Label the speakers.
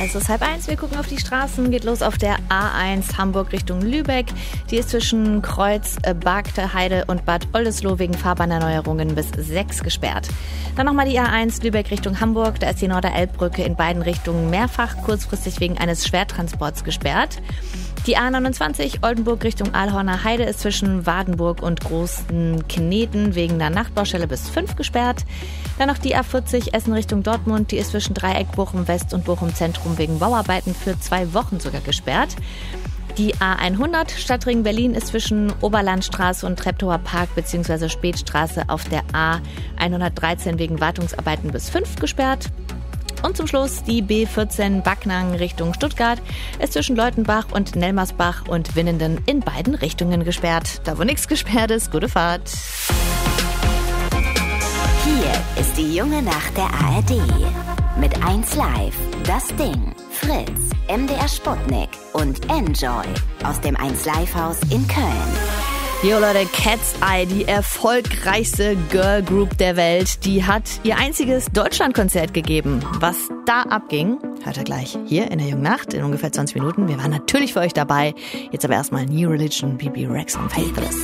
Speaker 1: Es ist 12:30, wir gucken auf die Straßen, geht los auf der A1 Hamburg Richtung Lübeck. Die ist zwischen Kreuz, Bargte, Heide und Bad Oldesloe wegen Fahrbahnerneuerungen bis 6 gesperrt. Dann nochmal die A1 Lübeck Richtung Hamburg, da ist die Norderelbbrücke in beiden Richtungen mehrfach kurzfristig wegen eines Schwertransports gesperrt. Die A29 Oldenburg Richtung Aalhorner Heide ist zwischen Wadenburg und Großen Kneten wegen der Nachtbaustelle bis 5 gesperrt. Dann noch die A40 Essen Richtung Dortmund, die ist zwischen Dreieck Bochum West und Bochum Zentrum wegen Bauarbeiten für 2 Wochen sogar gesperrt. Die A100 Stadtring Berlin ist zwischen Oberlandstraße und Treptower Park bzw. Spätstraße auf der A113 wegen Wartungsarbeiten bis 5 gesperrt. Und zum Schluss die B14 Backnang Richtung Stuttgart ist zwischen Leutenbach und Nelmersbach und Winnenden in beiden Richtungen gesperrt. Da wo nichts gesperrt ist, gute Fahrt.
Speaker 2: Hier ist die junge Nacht der ARD. Mit 1Live, Das Ding, Fritz, MDR Sputnik und Enjoy aus dem 1Live-Haus in Köln.
Speaker 1: Jo Leute, Cat's Eye, die erfolgreichste Girlgroup der Welt, die hat ihr einziges Deutschlandkonzert gegeben. Was da abging, hört ihr gleich hier in der jungen Nacht in ungefähr 20 Minuten. Wir waren natürlich für euch dabei. Jetzt aber erstmal New Religion, BB Rex und Faithless.